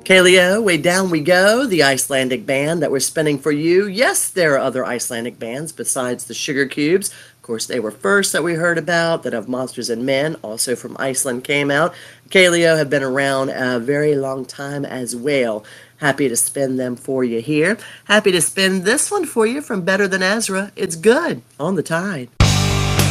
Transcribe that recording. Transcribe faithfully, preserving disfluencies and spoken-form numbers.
Kaleo, way down we go, the Icelandic band that we're spinning for you. Yes, there are other Icelandic bands besides the Sugar Cubes. Of course, they were first that we heard about, that of Monsters and Men, also from Iceland, came out. Kaleo have been around a very long time as well. Happy to spin them for you here. Happy to spin this one for you from Better Than Ezra. It's good on the Tide.